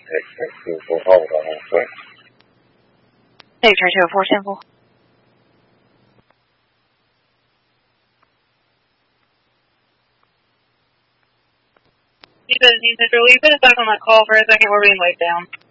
Hold on one second. Hey, try 204 sample. He said, Drew, will you put us back on that call for a second? We're being laid down.